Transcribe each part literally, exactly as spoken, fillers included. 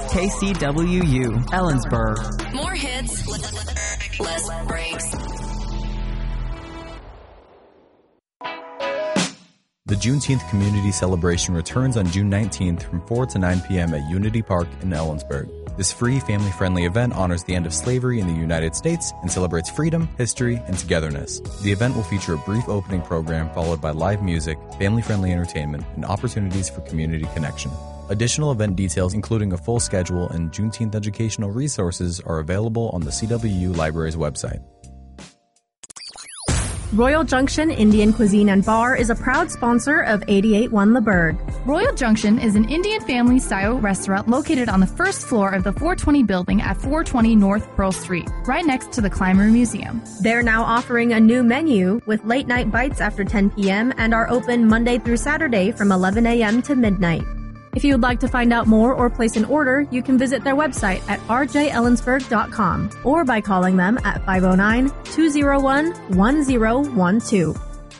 K C W U, Ellensburg. More hits, less breaks. The Juneteenth Community Celebration returns on June nineteenth from four to nine p.m. at Unity Park in Ellensburg. This free, family-friendly event honors the end of slavery in the United States and celebrates freedom, history, and togetherness. The event will feature a brief opening program followed by live music, family-friendly entertainment, and opportunities for community connection. Additional event details, including a full schedule and Juneteenth educational resources, are available on the C W U Library's website. Royal Junction Indian Cuisine and Bar is a proud sponsor of eighty-eight one The Berg. Royal Junction is an Indian family-style restaurant located on the first floor of the four twenty building at four twenty North Pearl Street, right next to the Clymer Museum. They're now offering a new menu with late-night bites after ten p.m. and are open Monday through Saturday from eleven a.m. to midnight. If you would like to find out more or place an order, you can visit their website at r j ellensburg dot com or by calling them at five oh nine, two oh one, one oh one two.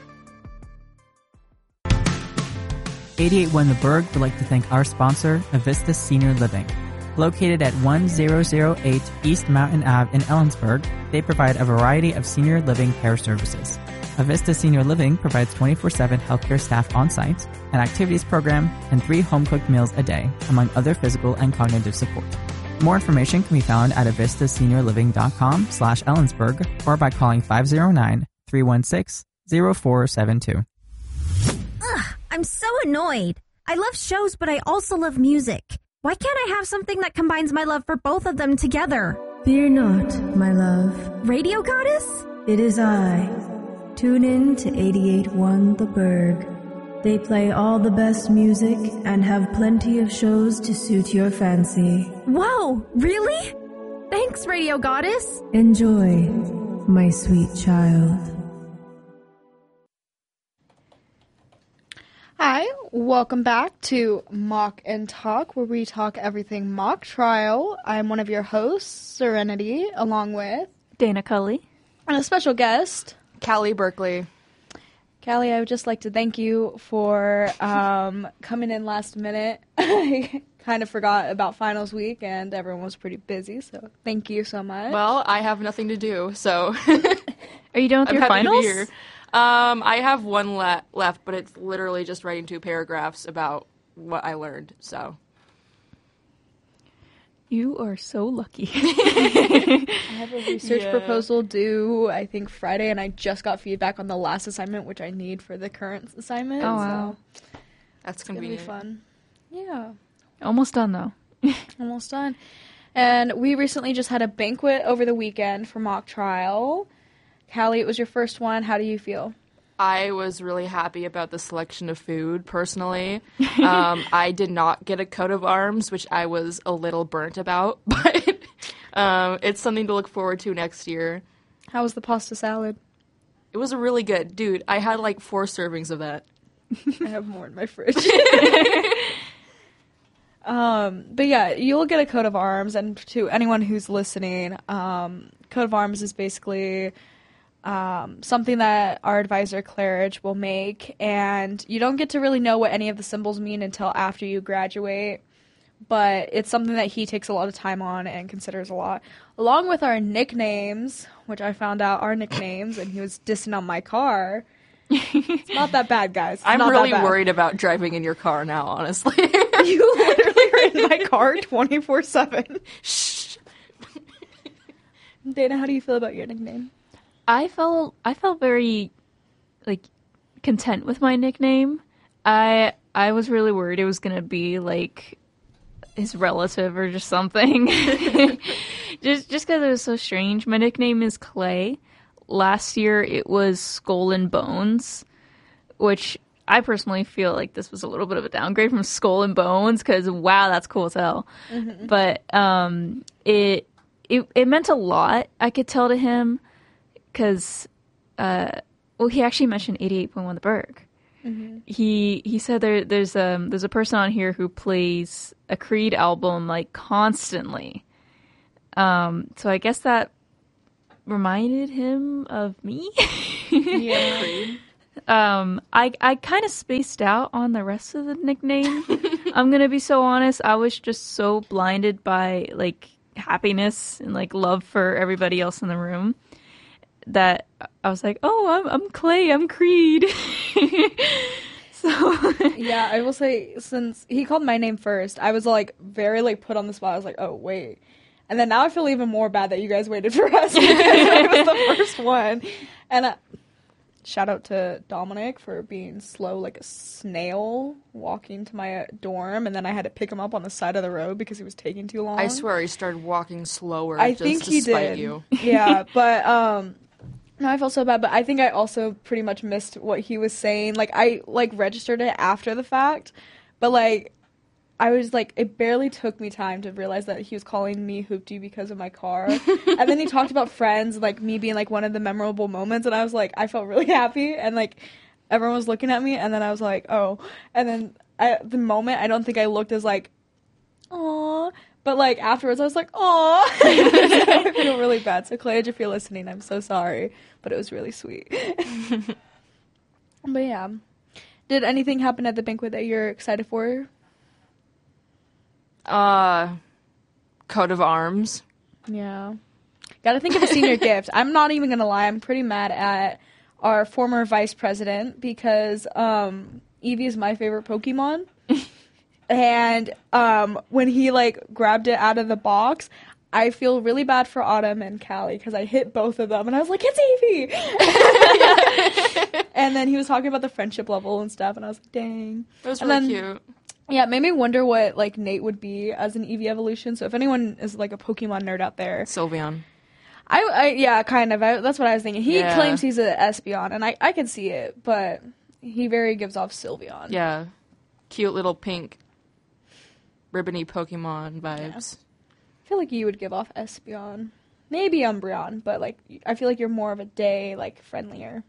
eighty-eight one The Berg would like to thank our sponsor, Avista Senior Living. Located at one thousand eight East Mountain Avenue in Ellensburg, they provide a variety of senior living care services. Avista Senior Living provides twenty-four seven healthcare staff on-site, an activities program, and three home-cooked meals a day, among other physical and cognitive support. More information can be found at avista senior living dot com slash Ellensburg or by calling five oh nine, three one six, oh four seven two. Ugh, I'm so annoyed. I love shows, but I also love music. Why can't I have something that combines my love for both of them together? Fear not, my love. Radio Goddess? It is I. Tune in to eighty-eight one The Berg. They play all the best music and have plenty of shows to suit your fancy. Whoa, really? Thanks, Radio Goddess. Enjoy, my sweet child. Hi, welcome back to Mock and Talk, where we talk everything mock trial. I'm one of your hosts, Serenity, along with Dana Cully and a special guest, Callie Berkeley. Callie, I would just like to thank you for um, coming in last minute. I kind of forgot about finals week, and everyone was pretty busy, so thank you so much. Well, I have nothing to do, so... Are you done with I'm your happy finals? To be here. Um, I have one le- left, but it's literally just writing two paragraphs about what I learned, so... You are so lucky. I have a research yeah. proposal due, I think, Friday, and I just got feedback on the last assignment, which I need for the current assignment. Oh, wow. So That's it's going to be fun. Yeah. Almost done, though. Almost done. And we recently just had a banquet over the weekend for mock trial. Callie, it was your first one. How do you feel? I was really happy about the selection of food, personally. Um, I did not get a coat of arms, which I was a little burnt about, but um, it's something to look forward to next year. How was the pasta salad? It was really good. Dude, I had like four servings of that. I have more in my fridge. um, but yeah, you'll get a coat of arms, and to anyone who's listening, um, coat of arms is basically... Um, something that our advisor Claridge will make, and you don't get to really know what any of the symbols mean until after you graduate, but it's something that he takes a lot of time on and considers a lot, along with our nicknames, which I found out are nicknames, and he was dissing on my car. It's not that bad, guys. It's I'm not really that bad. worried about driving in your car now, honestly. You literally are in my car twenty-four seven. Shh. Dana, how do you feel about your nickname? I felt I felt very like content with my nickname. I I was really worried it was gonna be like his relative or just something. just just because it was so strange. My nickname is Clay. Last year it was Skull and Bones, which I personally feel like this was a little bit of a downgrade from Skull and Bones because wow, that's cool as hell. Mm-hmm. But um, it it it meant a lot. I could tell to him. Because, uh, well, he actually mentioned eighty-eight point one The Berg. Mm-hmm. He he said there there's um there's a person on here who plays a Creed album like constantly. Um, so I guess that reminded him of me. Yeah. um, I I kind of spaced out on the rest of the nickname. I'm gonna be so honest. I was just so blinded by like happiness and like love for everybody else in the room that I was like, "Oh, I'm I'm Clay. I'm Creed." So yeah, I will say since he called my name first, I was like very like put on the spot. I was like, "Oh wait," and then now I feel even more bad that you guys waited for us because I was the first one. And uh, shout out to Dominic for being slow like a snail walking to my dorm, and then I had to pick him up on the side of the road because he was taking too long. I swear he started walking slower. I just think to he spite did. You. Yeah, but um. No, I felt so bad, but I think I also pretty much missed what he was saying. Like, I, like, registered it after the fact, but, like, I was, like, it barely took me time to realize that he was calling me Hoopty because of my car. And then he talked about Friends, like, me being, like, one of the memorable moments, and I was, like, I felt really happy, and, like, everyone was looking at me, and then I was, like, oh. And then at the moment, I don't think I looked as, like, aww. But, like, afterwards, I was like, aw. I feel really bad. So, Clay, if you're listening, I'm so sorry. But it was really sweet. But, yeah. Did anything happen at the banquet that you're excited for? Uh, coat of arms. Yeah. Gotta think of a senior gift. I'm not even gonna lie. I'm pretty mad at our former vice president because um, Eevee is my favorite Pokemon. And um, when he, like, grabbed it out of the box, I feel really bad for Autumn and Callie because I hit both of them. And I was like, it's Eevee! And then he was talking about the friendship level and stuff. And I was like, dang. It was and really then, cute. Yeah, it made me wonder what, like, Nate would be as an Eevee evolution. So if anyone is, like, a Pokemon nerd out there. Sylveon. I, I yeah, kind of. I, that's what I was thinking. He Yeah. claims he's a Espeon. And I, I can see it. But he very gives off Sylveon. Yeah. Cute little pink ribbony Pokemon vibes. Yeah. I feel like you would give off Espeon. Maybe Umbreon, but like I feel like you're more of a day like friendlier.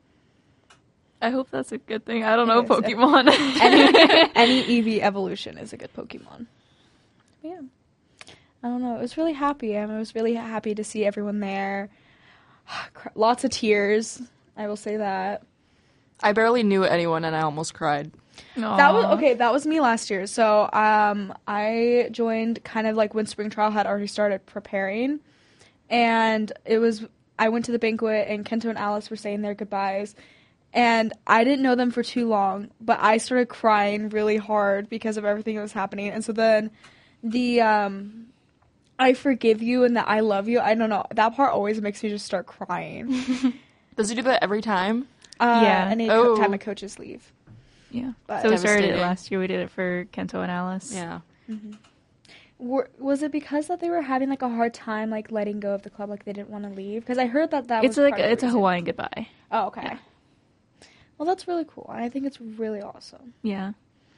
I hope that's a good thing. I don't It know is. Pokemon. any, any Eevee evolution is a good Pokemon. But yeah. I don't know. It was really happy. I was really happy to see everyone there. Lots of tears. I will say that. I barely knew anyone and I almost cried. Aww. That was okay. That was me last year. So um, I joined kind of like when spring trial had already started preparing, and it was I went to the banquet and Kento and Alice were saying their goodbyes, and I didn't know them for too long, but I started crying really hard because of everything that was happening, and so then the um, I forgive you and the I love you. I don't know, that part always makes me just start crying. Does he do that every time? Uh, Yeah. Any Oh. co- time my coaches leave. Yeah. But So we started it Devastating. last year. We did it for Kento and Alice. Yeah. Were, was it because that they were having like a hard time like letting go of the club, like they didn't want to leave? Because I heard that that It's was like part of the it's a reason. Hawaiian goodbye. Oh, okay. Yeah. Well, that's really cool, and I think it's really awesome, Yeah.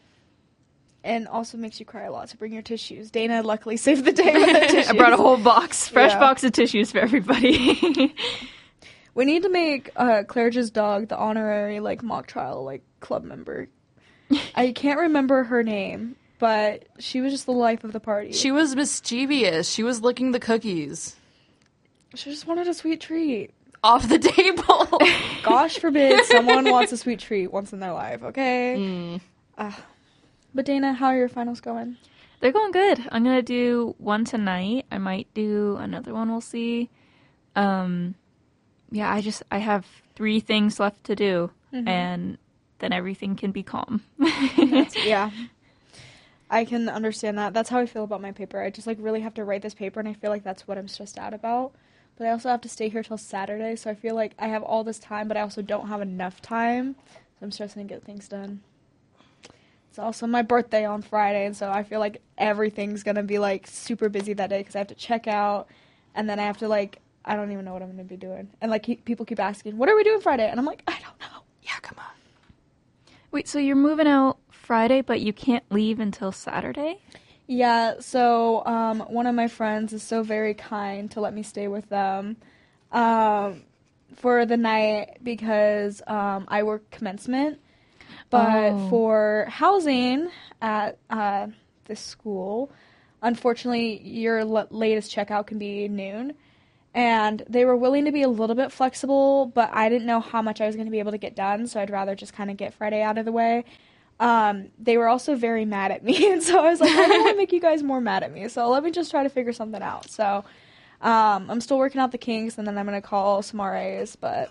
and also makes you cry a lot. So bring your tissues. Dana luckily saved the day with her tissues. I brought a whole box, fresh Yeah. box of tissues for everybody. We need to make uh, Claridge's dog the honorary like mock trial like club member. I can't remember her name, but she was just the life of the party. She was mischievous. She was licking the cookies She just wanted a sweet treat. off the table. Gosh forbid someone wants a sweet treat once in their life, okay? Mm. Uh, but Dana, how are your finals going? They're going good. I'm gonna do one tonight. I might do another one. We'll see. Um, yeah, I just I have three things left to do, Mhm. and then everything can be calm. That's, yeah. I can understand that. That's how I feel about my paper. I just like really have to write this paper, and I feel like that's what I'm stressed out about. But I also have to stay here till Saturday, so I feel like I have all this time, but I also don't have enough time. So I'm stressing to get things done. It's also my birthday on Friday, and so I feel like everything's gonna be like super busy that day because I have to check out, and then I have to like I don't even know what I'm gonna be doing, and like keep, people keep asking, "What are we doing Friday?" And I'm like, I don't know. Yeah, come on. Wait, so you're moving out Friday, but you can't leave until Saturday? Yeah, so um, one of my friends is so very kind to let me stay with them um, for the night because um, I work commencement. But Oh. for housing at uh, this school, unfortunately, your l- latest checkout can be noon. And they were willing to be a little bit flexible, but I didn't know how much I was going to be able to get done, so I'd rather just kind of get Friday out of the way. um, they were also very mad at me. And so I was like, I don't want to make you guys more mad at me. So let me just try to figure something out. So um, I'm still working out the kinks, and then I'm going to call some R As. But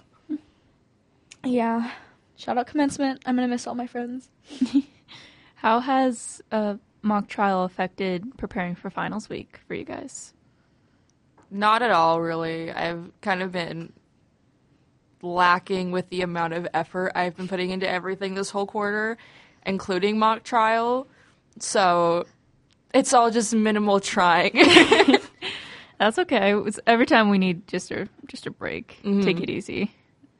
yeah, shout out commencement. I'm going to miss all my friends. How has uh, mock trial affected preparing for finals week for you guys? Not at all, really. I've kind of been lacking with the amount of effort I've been putting into everything this whole quarter, including mock trial. So it's all just minimal trying. That's okay. It's every time we need just a just a break. Mm-hmm. Take it easy.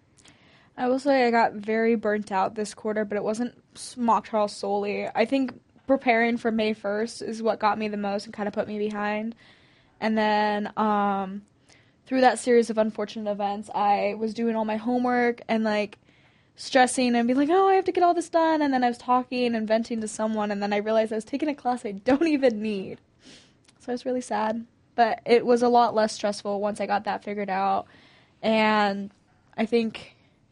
I will say I got very burnt out this quarter, but it wasn't mock trial solely. I think preparing for May first is what got me the most and kind of put me behind. And then um, through that series of unfortunate events, I was doing all my homework and, like, stressing and being like, oh, I have to get all this done. And then I was talking and venting to someone, and then I realized I was taking a class I don't even need. So I was really sad. But it was a lot less stressful once I got that figured out. And I think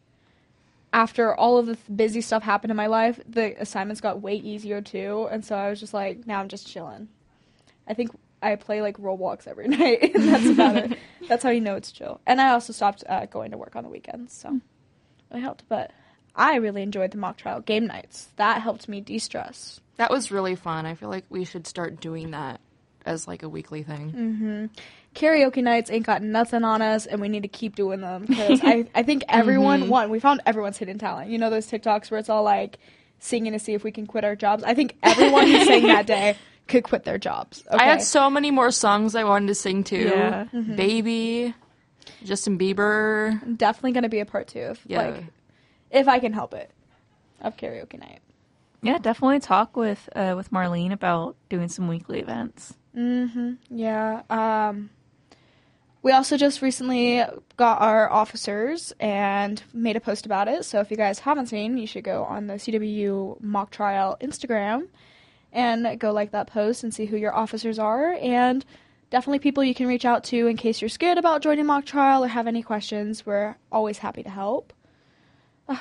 after all of the th- busy stuff happened in my life, the assignments got way easier too. And so I was just like, now I'm just chilling. I think I play like Roblox every night, and that's about it. That's how you know it's chill. And I also stopped uh, going to work on the weekends, so it helped. But I really enjoyed the mock trial game nights. That helped me de-stress. That was really fun. I feel like we should start doing that as like a weekly thing. Mm-hmm. Karaoke nights ain't got nothing on us, and we need to keep doing them because I, I think everyone, mm-hmm. one, we found everyone's hidden talent. You know those TikToks where it's all like singing to see if we can quit our jobs? I think everyone who sang that day could quit their jobs. Okay? I had so many more songs I wanted to sing too. Yeah. Mm-hmm. Baby, Justin Bieber. Definitely going to be a part two. If, Yeah. like, if I can help it, of karaoke night. Yeah, definitely talk with uh, with Marlene about doing some weekly events. Mm-hmm. Yeah. Um, we also just recently got our officers and made a post about it. So if you guys haven't seen, you should go on the C W U mock trial Instagram and go like that post and see who your officers are. And definitely people you can reach out to in case you're scared about joining mock trial or have any questions. We're always happy to help. Oh,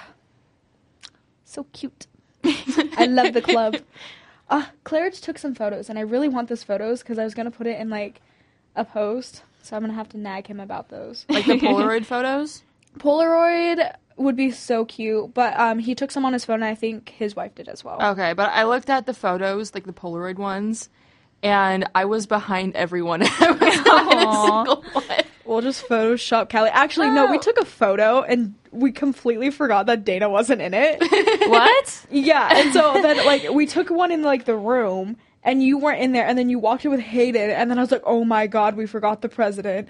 so cute. I love the club. Uh, Claridge took some photos, and I really want those photos because I was going to put it in, like, a post. So I'm going to have to nag him about those. Like the Polaroid photos? Polaroid would be so cute, but um, he took some on his phone, and I think his wife did as well. Okay, but I looked at the photos, like the Polaroid ones, and I was behind everyone. I was not in a single one. We'll just Photoshop Callie. Actually, no, we took a photo, and we completely forgot that Dana wasn't in it. What? Yeah, and so then, like, we took one in, like, the room, and you weren't in there, and then you walked in with Hayden, and then I was like, oh my god, we forgot the president.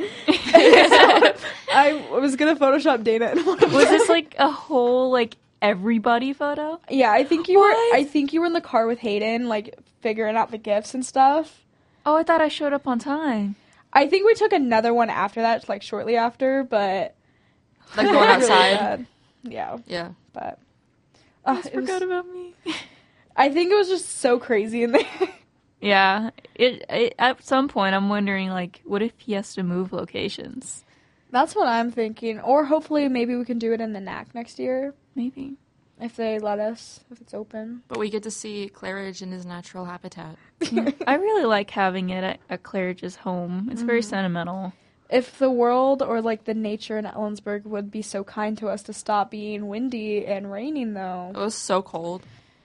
So I was gonna Photoshop Dana. In one of Was them. this like a whole like everybody photo? Yeah, I think you What? were. I think you were in the car with Hayden, like figuring out the gifts and stuff. Oh, I thought I showed up on time. I think we took another one after that, like shortly after, but Like it going was really outside. bad. Yeah, Yeah. but I uh, just it was- forgot about me. I think it was just so crazy in there. Yeah, it, it. At some point, I'm wondering, like, what if he has to move locations? That's what I'm thinking. Or hopefully, maybe we can do it in the N A C next year Maybe. if they let us, if it's open. But we get to see Claridge in his natural habitat. Yeah. I really like having it at, at Claridge's home. It's very sentimental. If the world or like the nature in Ellensburg would be so kind to us to stop being windy and raining, though. It was so cold.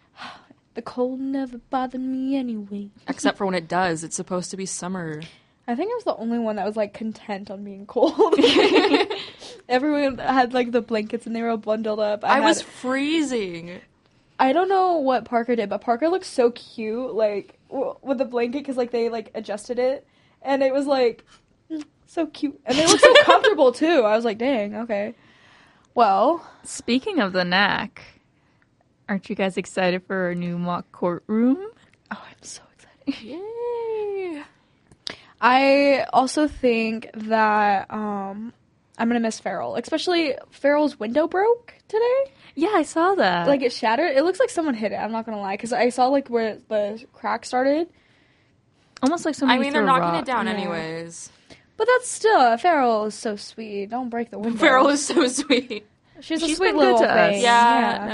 The cold never bothered me anyway. Except for when it does. It's supposed to be summer. I think I was the only one that was like content on being cold. Everyone had like the blankets and they were all bundled up. I, had, was freezing. I don't know what Parker did, but Parker looked so cute, like w- with the blanket, because like they like adjusted it, and it was like mm, so cute, and they looked so comfortable too. I was like, dang, okay. Well, Speaking of the N A C, aren't you guys excited for our new mock courtroom? oh, I'm so excited. Yay. I also think that um, I'm gonna miss Farrell, especially Farrell's window broke today. Yeah, I saw that. Like it shattered. It looks like someone hit it. I'm not gonna lie, because I saw like where the crack started. almost like I somebody mean, threw they're a knocking rock. it down Yeah. anyways. But that's still Farrell is so sweet. Don't break the window. Farrell is so sweet. She's a She's sweet been good little to us. thing. Yeah, no, it,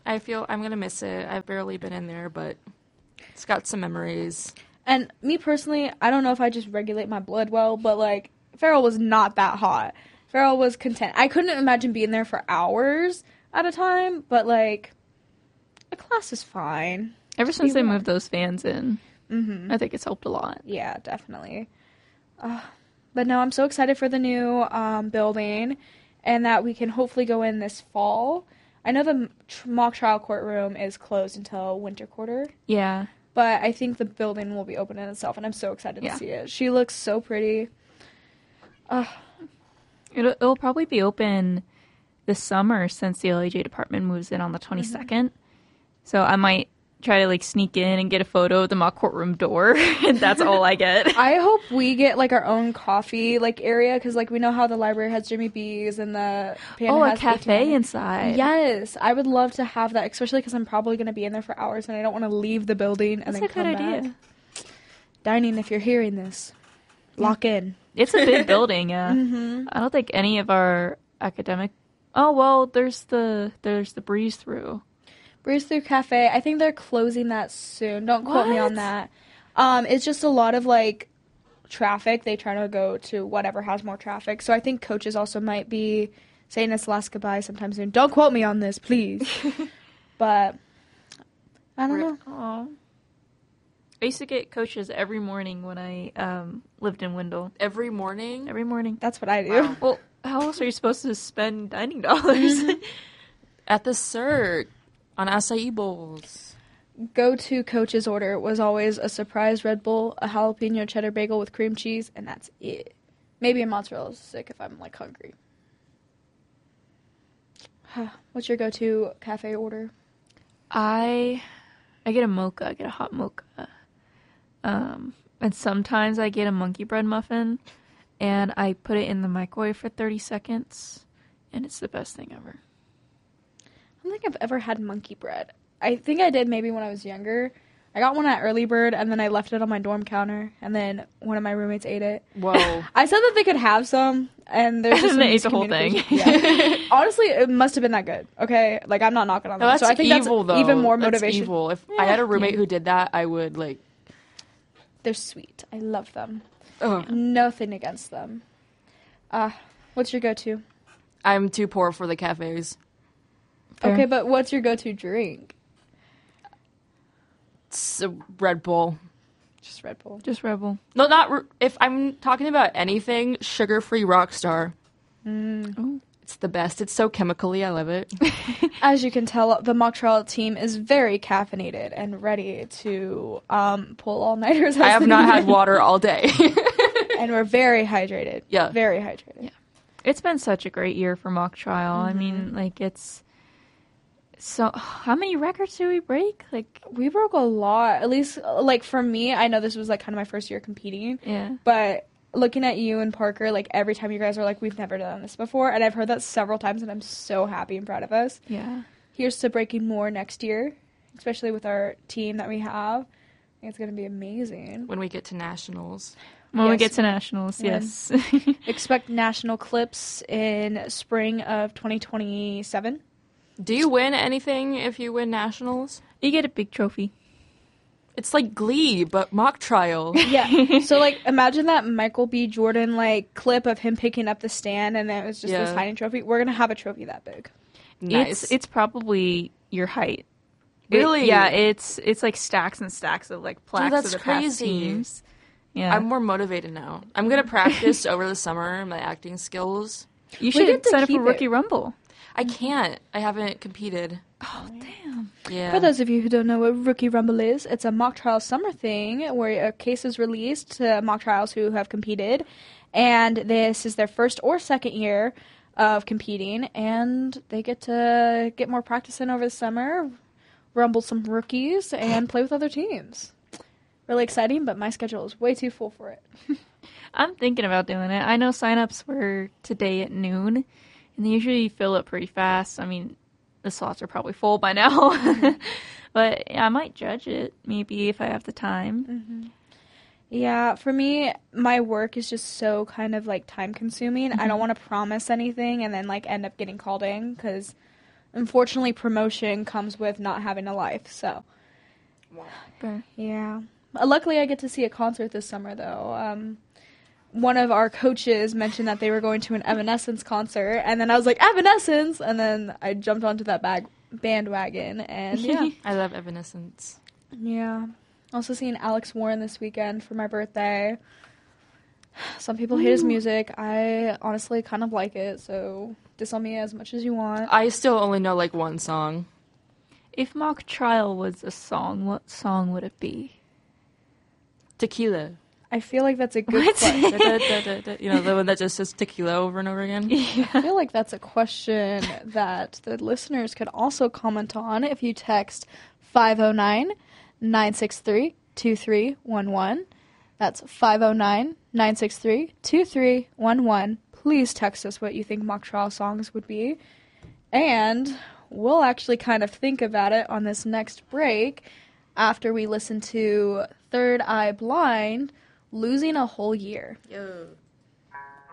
I feel I'm going to miss it. I've barely been in there, but it's got some memories. And me personally, I don't know if I just regulate my blood well, but, like, Farrell was not that hot. Farrell was content. I couldn't imagine being there for hours at a time, but, like, a class is fine. Ever since they moved those fans in, mm-hmm. I think it's helped a lot. Yeah, definitely. Uh, but no, I'm so excited for the new um, building and that we can hopefully go in this fall. I know the tr- mock trial courtroom is closed until winter quarter. Yeah. But I think the building will be open in itself, and I'm so excited yeah. to see it. She looks so pretty. Uh, it'll, it'll probably be open this summer since the L A J department moves in on the twenty-second. Mm-hmm. So I might try to, like, sneak in and get a photo of the mock courtroom door, and that's all I get. I hope we get, like, our own coffee, like, area, because, like, we know how the library has Jimmy B's and the Panda oh, has a cafe inside. Yes, I would love to have that, especially because I'm probably going to be in there for hours, and I don't want to leave the building and that's then a come good back. idea. Dining, if you're hearing this, lock in. It's a big building, yeah. Mm-hmm. I don't think any of our academic... Oh, well, there's the there's the Breeze Through. Breeze Through Cafe. I think they're closing that soon. Don't quote what? me on that. Um, it's just a lot of, like, traffic. They try to go to whatever has more traffic. So I think coaches also might be saying its last goodbye sometime soon. Don't quote me on this, please. But I don't know. Aww. I used to get coaches every morning when I um, lived in Wendell. Every morning? Every morning. That's what I do. Wow. Well, how else are you supposed to spend dining dollars? At the Cirque. On acai bowls. Go-to coach's order was always a surprise Red Bull, a jalapeno cheddar bagel with cream cheese, and that's it. Maybe a mozzarella stick if I'm, like, hungry. What's your go-to cafe order? I I get a mocha. I get a hot mocha. Um, and sometimes I get a monkey bread muffin, and I put it in the microwave for thirty seconds, and it's the best thing ever. I don't think I've ever had monkey bread. I think I did maybe when I was younger. I got one at Early Bird, and then I left it on my dorm counter, and then one of my roommates ate it. Whoa. I said that they could have some, and there's just and some they ate the whole thing. Yeah. Honestly, it must have been that good. Okay? Like, I'm not knocking on No, them. that's So I think evil, that's though. even more That's motivation. evil. If Yeah. I had a roommate who did that, I would, like... They're sweet. I love them. Ugh. Nothing against them. Uh, what's your go-to? I'm too poor for the cafes. Fair. Okay, but what's your go-to drink? It's a Red Bull. Just Red Bull. Just Red Bull. No, not... Re- if I'm talking about anything, sugar-free Rockstar. Mm. Oh. It's the best. It's so chemically. I love it. As you can tell, the mock trial team is very caffeinated and ready to um, pull all-nighters. I have not had water all day. And we're very hydrated. Yeah. Very hydrated. Yeah. It's been such a great year for mock trial. Mm-hmm. I mean, like, it's... So, how many records did we break? Like, we broke a lot. At least, like, for me, I know this was, like, kind of my first year competing. Yeah. But looking at you and Parker, like, every time you guys are like, we've never done this before. And I've heard that several times, and I'm so happy and proud of us. Yeah. Here's to breaking more next year, especially with our team that we have. I think it's going to be amazing. When we get to nationals. When Yes. we get to nationals, When- yes. Expect national clips in spring of twenty twenty-seven. Do you win anything if you win nationals? You get a big trophy. It's like Glee, but mock trial. Yeah. So, like, imagine that Michael B. Jordan, like, clip of him picking up the stand, and then it was just Yeah. this tiny trophy. We're going to have a trophy that big. Nice. It's it's probably your height. It- Really? yeah, it's it's like stacks and stacks of like plaques that's of the past crazy. teams. Yeah, I'm more motivated now. I'm going to practice over the summer, my acting skills. you We should get to sign up keep for it. Rookie Rumble. I can't. I haven't competed. Oh damn! Yeah. For those of you who don't know what Rookie Rumble is, it's a mock trial summer thing where a case is released to mock trials who have competed, and this is their first or second year of competing, and they get to get more practice in over the summer, rumble some rookies, and play with other teams. Really exciting, but my schedule is way too full for it. I'm thinking about doing it. I know signups were today at noon, and they usually fill up pretty fast. I mean, the slots are probably full by now, but I might judge it maybe if I have the time. Mm-hmm. Yeah, for me, my work is just so kind of like time consuming. Mm-hmm. I don't want to promise anything and then like end up getting called in because unfortunately, promotion comes with not having a life. So, Fair. yeah. Uh, luckily, I get to see a concert this summer, though. Um, one of our coaches mentioned that they were going to an Evanescence concert, and then I was like, Evanescence! And then I jumped onto that bag- bandwagon, and yeah. I love Evanescence. Yeah. Also seeing Alex Warren this weekend for my birthday. Some people hate his music. I honestly kind of like it, so diss on me as much as you want. I still only know like one song. If mock trial was a song, what song would it be? Tequila. I feel like that's a good What? question. Da, da, da, da, you know, the one that just says tequila over and over again? I feel like that's a question that the listeners could also comment on if you text five oh nine, nine six three, two three one one. That's five oh nine, nine six three, two three one one. Please text us what you think mock trial songs would be. And we'll actually kind of think about it on this next break after we listen to Third Eye Blind, Losing a Whole Year. Yo.